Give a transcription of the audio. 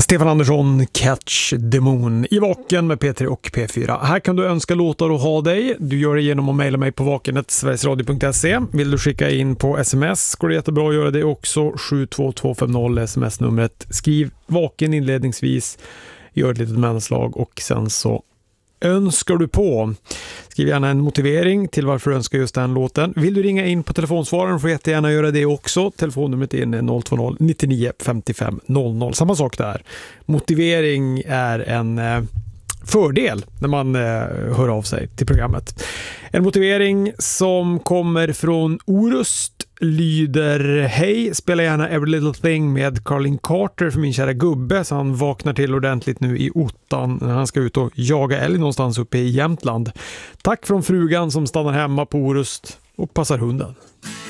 Stefan Andersson, Catch the Moon i Vaken med P3 och P4. Här kan du önska låtar och ha dig. Du gör det genom att mejla mig på vaken@sverigesradio.se. Vill du skicka in på sms går det jättebra att göra det också. 72250 sms-numret. Skriv Vaken inledningsvis, gör ett litet mellanslag och sen så önskar du på. Skriv gärna en motivering till varför du önskar just den låten. Vill du ringa in på telefonsvararen får du jättegärna göra det också. Telefonnumret är 020 99 55 00. Samma sak där. Motivering är en fördel när man hör av sig till programmet. En motivering som kommer från Orust lyder: hej, spela gärna Every Little Thing med Carlin Carter för min kära gubbe så han vaknar till ordentligt nu i ottan när han ska ut och jaga älg någonstans uppe i Jämtland. Tack från frugan som stannar hemma på Orust och passar hunden.